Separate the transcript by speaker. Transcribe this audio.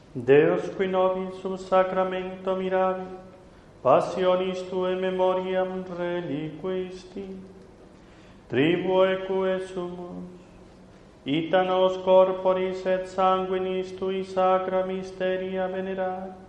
Speaker 1: Deus qui nobis sum sacramento miravi, passionis tuae memoriam reliquisti, tribueque sumus, ita nos corporis et sanguinis tui sacra mysteria venerari,